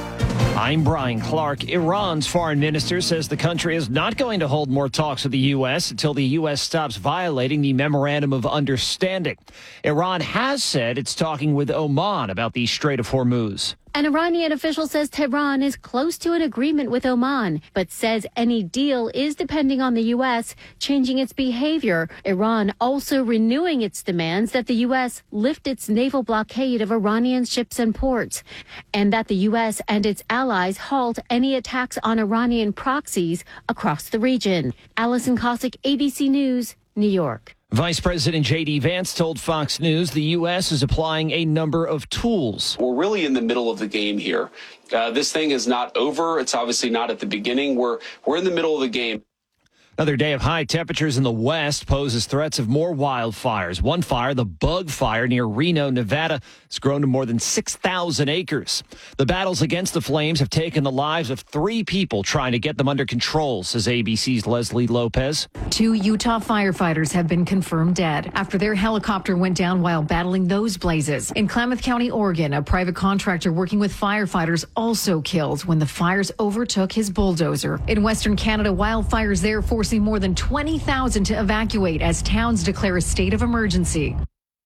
I'm Brian Clark. Iran's foreign minister says the country is not going to hold more talks with the U S until the U S stops violating the Memorandum of Understanding. Iran has said it's talking with Oman about the Strait of Hormuz. An Iranian official says Tehran is close to an agreement with Oman, but says any deal is depending on the U S changing its behavior. Iran also renewing its demands that the U S lift its naval blockade of Iranian ships and ports, and that the U S and its allies halt any attacks on Iranian proxies across the region. Allison Cossack, A B C News, New York. Vice President J D Vance told Fox News the U S is applying a number of tools. We're really in the middle of the game here. Uh, this thing is not over. It's obviously not at the beginning. We're we're in the middle of the game. Another day of high temperatures in the west poses threats of more wildfires. One fire, the Bug Fire near Reno, Nevada, has grown to more than six thousand acres. The battles against the flames have taken the lives of three people trying to get them under control, says A B C's Leslie Lopez. Two Utah firefighters have been confirmed dead after their helicopter went down while battling those blazes. In Klamath County, Oregon, a private contractor working with firefighters also killed when the fires overtook his bulldozer. In Western Canada, wildfires there forcing more than twenty thousand to evacuate as towns declare a state of emergency.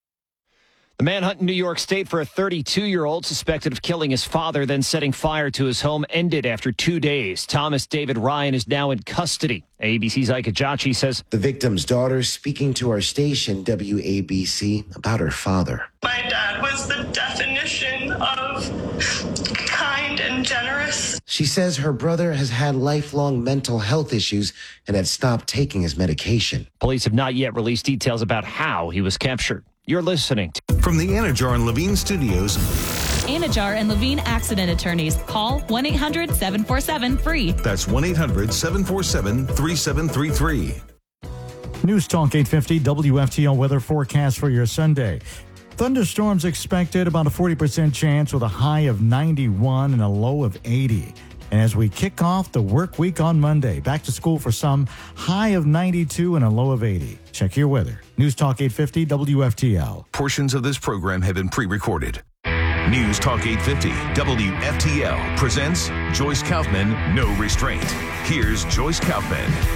The manhunt in New York State for a thirty-two-year-old suspected of killing his father, then setting fire to his home, ended after two days. Thomas David Ryan is now in custody. A B C's Ike Ajachi says the victim's daughter speaking to our station, W A B C, about her father. My dad was the definition of kind and generous. She says her brother has had lifelong mental health issues and had stopped taking his medication. Police have not yet released details about how he was captured. You're listening to from the Anajar and Levine Studios. Anajar and Levine Accident Attorneys. Call one eight hundred seven four seven free. That's one eight hundred seven four seven three seven three three. News Talk eight fifty W F T L weather forecast for your Sunday. Thunderstorms expected, about a forty percent chance with a high of ninety-one and a low of eighty. And as we kick off the work week on Monday, back to school for some, high of ninety-two and a low of eighty. Check your weather. News Talk eight fifty W F T L. Portions of this program have been pre-recorded. News Talk eight fifty W F T L presents Joyce Kaufman, No Restraint. Here's Joyce Kaufman.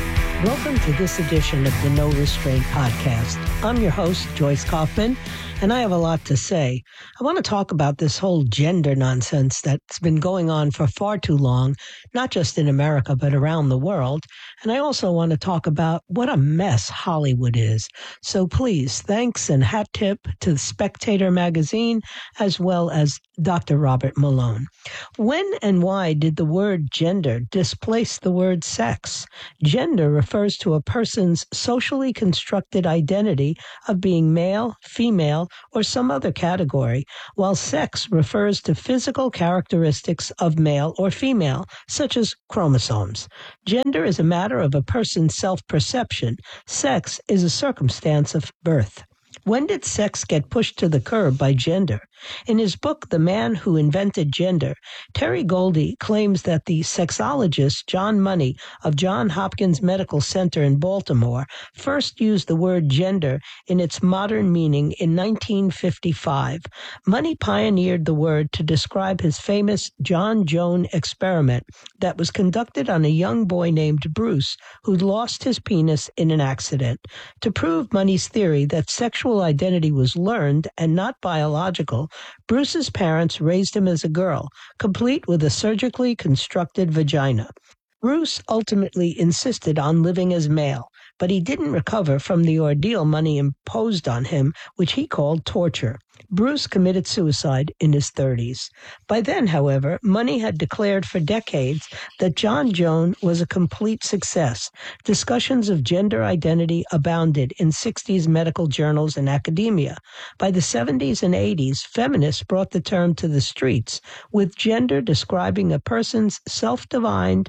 Welcome to this edition of the No Restraint Podcast. I'm your host, Joyce Kaufman, and I have a lot to say. I want to talk about this whole gender nonsense that's been going on for far too long, not just in America, but around the world. And I also want to talk about what a mess Hollywood is. So please, thanks and hat tip to the Spectator magazine, as well as Doctor Robert Malone. When and why did the word gender displace the word sex? Gender refers to a person's socially constructed identity of being male, female, or some other category, while sex refers to physical characteristics of male or female, such as chromosomes. Gender is a matter of a person's self-perception. Sex is a circumstance of birth. When did sex get pushed to the curb by gender? In his book, The Man Who Invented Gender, Terry Goldie claims that the sexologist John Money of Johns Hopkins Medical Center in Baltimore first used the word gender in its modern meaning in nineteen fifty-five. Money pioneered the word to describe his famous John Joan experiment that was conducted on a young boy named Bruce who'd lost his penis in an accident. To prove Money's theory that sexual identity was learned and not biological, Bruce's parents raised him as a girl, complete with a surgically constructed vagina. Bruce ultimately insisted on living as male, but he didn't recover from the ordeal Money imposed on him, which he called torture. Bruce committed suicide in his thirties. By then, however, Money had declared for decades that John Joan was a complete success. Discussions of gender identity abounded in sixties medical journals and academia. By the seventies and eighties, feminists brought the term to the streets, with gender describing a person's self-defined,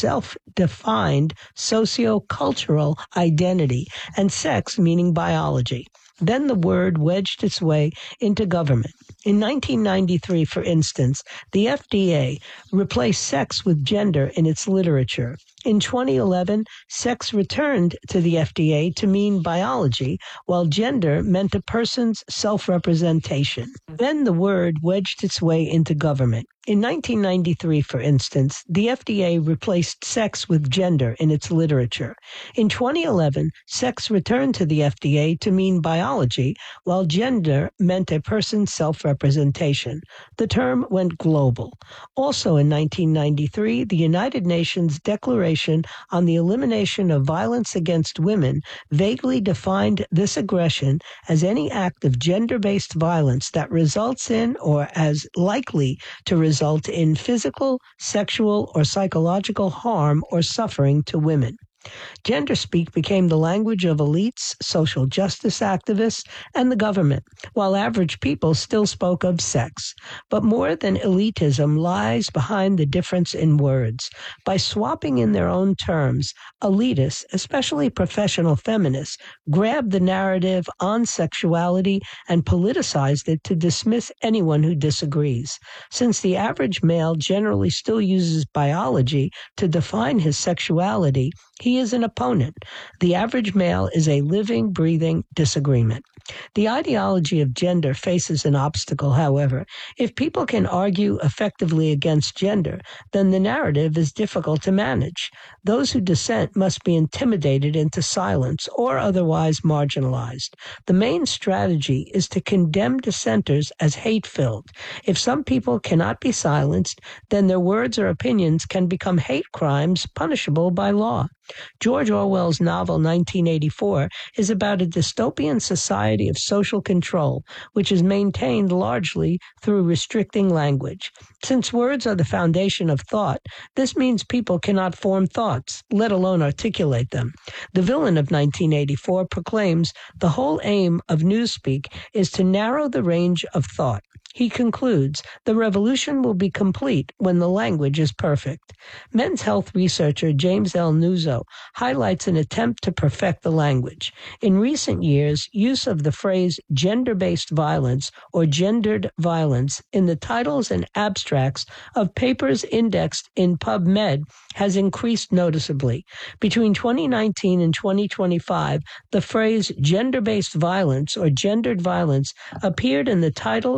self-defined socio-cultural identity, and sex meaning biology. Then the word wedged its way into government. In nineteen ninety-three, for instance, the F D A replaced sex with gender in its literature. In twenty eleven, sex returned to the F D A to mean biology, while gender meant a person's self-representation. Then the word wedged its way into government. In nineteen ninety-three, for instance, the F D A replaced sex with gender in its literature. In twenty eleven, sex returned to the F D A to mean biology, while gender meant a person's self-representation. The term went global. Also in nineteen ninety-three, the United Nations Declaration on the Elimination of Violence Against Women vaguely defined this aggression as any act of gender-based violence that results in or as likely to result result in physical, sexual, or psychological harm or suffering to women. Gender speak became the language of elites, social justice activists, and the government, while average people still spoke of sex. But more than elitism lies behind the difference in words. By swapping in their own terms, elitists, especially professional feminists, grabbed the narrative on sexuality and politicized it to dismiss anyone who disagrees. Since the average male generally still uses biology to define his sexuality, he is an opponent. The average male is a living, breathing disagreement. The ideology of gender faces an obstacle, however. If people can argue effectively against gender, then the narrative is difficult to manage. Those who dissent must be intimidated into silence or otherwise marginalized. The main strategy is to condemn dissenters as hate-filled. If some people cannot be silenced, then their words or opinions can become hate crimes punishable by law. George Orwell's novel nineteen eighty-four is about a dystopian society of social control, which is maintained largely through restricting language. Since words are the foundation of thought, this means people cannot form thoughts, let alone articulate them. The villain of nineteen eighty-four proclaims the whole aim of Newspeak is to narrow the range of thought. He concludes, the revolution will be complete when the language is perfect. Men's Health researcher James L. Nuzzo highlights an attempt to perfect the language. In recent years, use of the phrase gender-based violence or gendered violence in the titles and abstracts of papers indexed in PubMed has increased noticeably. Between twenty nineteen and twenty twenty-five, the phrase gender-based violence or gendered violence appeared in the titles or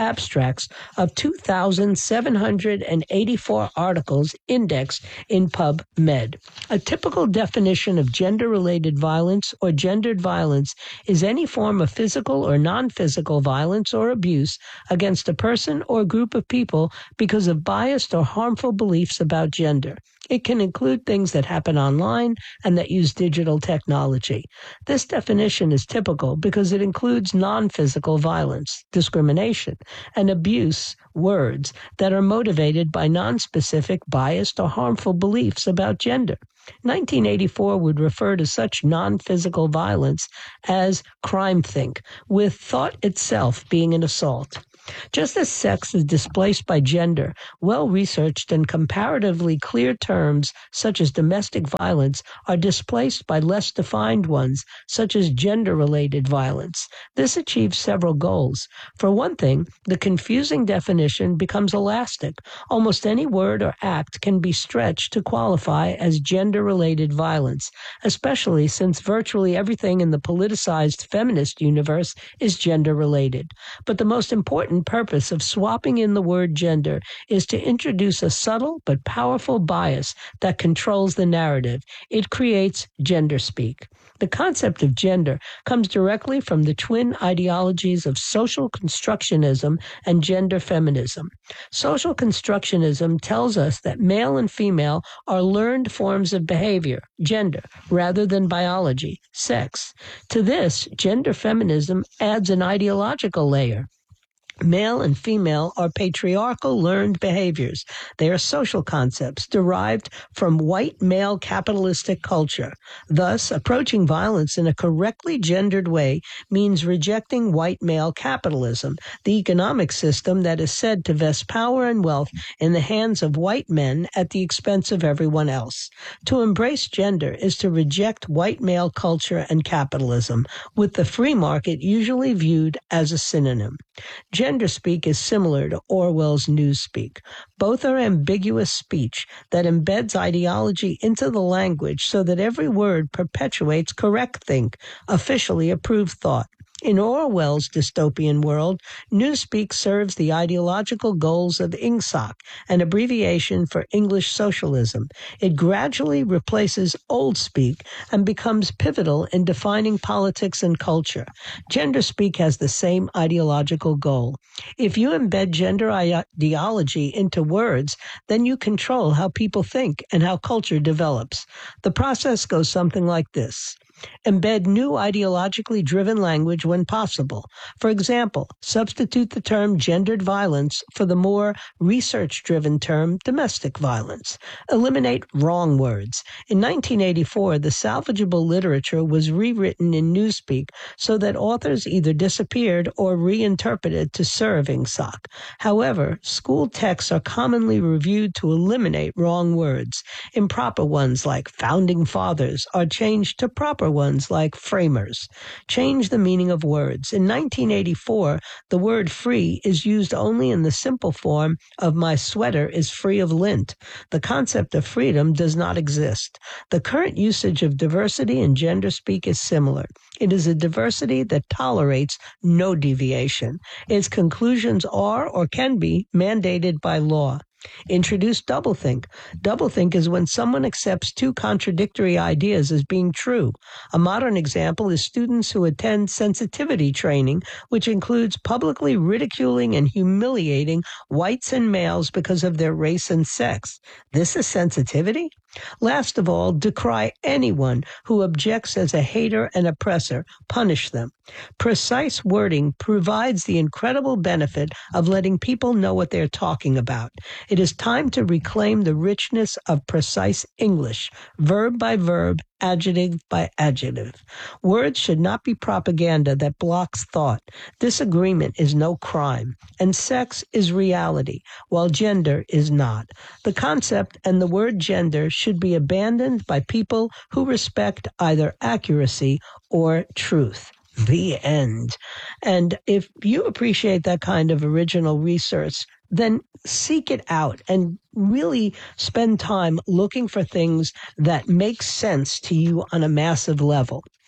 abstracts of two thousand seven hundred eighty-four articles indexed in PubMed. A typical definition of gender-related violence or gendered violence is any form of physical or non-physical violence or abuse against a person or group of people because of biased or harmful beliefs about gender. It can include things that happen online and that use digital technology. This definition is typical because it includes non-physical violence, discrimination, and abuse words that are motivated by non-specific, biased, or harmful beliefs about gender. nineteen eighty-four would refer to such non-physical violence as crime-think, with thought itself being an assault. Just as sex is displaced by gender, well-researched and comparatively clear terms such as domestic violence are displaced by less defined ones such as gender-related violence. This achieves several goals. For one thing, the confusing definition becomes elastic. Almost any word or act can be stretched to qualify as gender-related violence, especially since virtually everything in the politicized feminist universe is gender-related. But the most important purpose of swapping in the word gender is to introduce a subtle but powerful bias that controls the narrative. It creates gender speak. The concept of gender comes directly from the twin ideologies of social constructionism and gender feminism. Social constructionism tells us that male and female are learned forms of behavior, gender, rather than biology, sex. To this, gender feminism adds an ideological layer. Male and female are patriarchal learned behaviors. They are social concepts derived from white male capitalistic culture. Thus, approaching violence in a correctly gendered way means rejecting white male capitalism, the economic system that is said to vest power and wealth in the hands of white men at the expense of everyone else. To embrace gender is to reject white male culture and capitalism, with the free market usually viewed as a synonym. Gender speak is similar to Orwell's Newspeak. Both are ambiguous speech that embeds ideology into the language so that every word perpetuates correct think, officially approved thought. In Orwell's dystopian world, Newspeak serves the ideological goals of I N G S O C, an abbreviation for English socialism. It gradually replaces Old Speak and becomes pivotal in defining politics and culture. Gender Speak has the same ideological goal. If you embed gender ideology into words, then you control how people think and how culture develops. The process goes something like this. Embed new ideologically driven language when possible. For example, substitute the term gendered violence for the more research-driven term domestic violence. Eliminate wrong words. In nineteen eighty-four, the salvageable literature was rewritten in Newspeak so that authors either disappeared or reinterpreted to serve I N G S O C. However, school texts are commonly reviewed to eliminate wrong words. Improper ones like founding fathers are changed to proper ones like framers. Change the meaning of words. In nineteen eighty-four, the word free is used only in the simple form of my sweater is free of lint. The concept of freedom does not exist. The current usage of diversity in gender speak is similar. It is a diversity that tolerates no deviation. Its conclusions are or can be mandated by law. Introduce doublethink. Doublethink is when someone accepts two contradictory ideas as being true. A modern example is students who attend sensitivity training, which includes publicly ridiculing and humiliating whites and males because of their race and sex. This is sensitivity? Last of all, decry anyone who objects as a hater and oppressor. Punish them. Precise wording provides the incredible benefit of letting people know what they're talking about. It is time to reclaim the richness of precise English, verb by verb, adjective by adjective. Words should not be propaganda that blocks thought. Disagreement is no crime, and sex is reality, while gender is not. The concept and the word gender should be abandoned by people who respect either accuracy or truth. The end. And if you appreciate that kind of original research, then seek it out and really spend time looking for things that make sense to you on a massive level.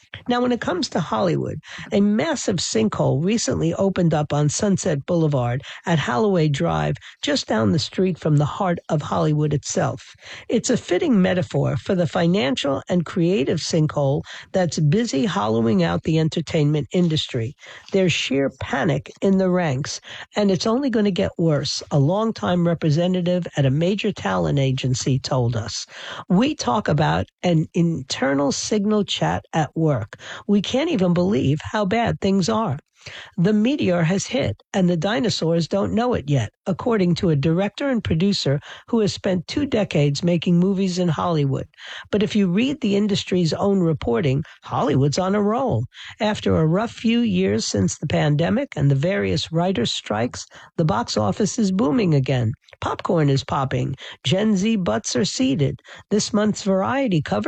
Now, when it comes to Hollywood, a massive sinkhole recently opened up on Sunset Boulevard at Holloway Drive, just down the street from the heart of Hollywood itself. It's a fitting metaphor for the financial and creative sinkhole that's busy hollowing out the entertainment industry. There's sheer panic in the ranks, and it's only going to get worse, a longtime representative at a major talent agency told us. We talk about an internal signal chat at work. We can't even believe how bad things are. The meteor has hit, and the dinosaurs don't know it yet, according to a director and producer who has spent two decades making movies in Hollywood. But if you read the industry's own reporting, Hollywood's on a roll. After a rough few years since the pandemic and the various writers' strikes, the box office is booming again. Popcorn is popping. Gen Z butts are seated. This month's Variety cover